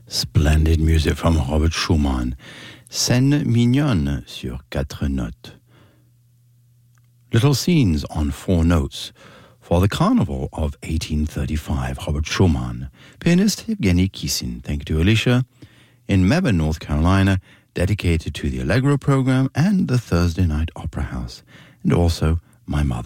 Splendid music from Robert Schumann. Scène mignonne sur 4 notes. Little scenes on 4 notes. For the Carnival of 1835, Robert Schumann. Pianist Evgeny Kissin. Thank you to Alicia. In Mebane, North Carolina, dedicated to the Allegro program and the Thursday Night Opera House. And also my mother.